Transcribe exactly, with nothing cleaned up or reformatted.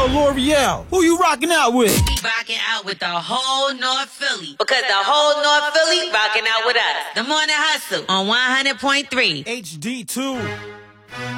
L'Oreal. Who you rocking out with? We rocking out with the whole North Philly. Because the whole North Philly rocking out with us. The Morning Hustle on one hundred point three. H D two.